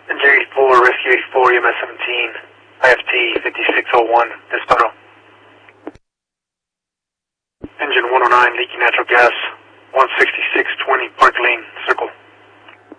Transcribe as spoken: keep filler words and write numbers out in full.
Engine eighty-four, Rescue eighty-four, E M S seventeen, I F T fifty-six oh one, Despero. Engine one oh nine, leaking natural gas, one sixty-six twenty, Park Lane.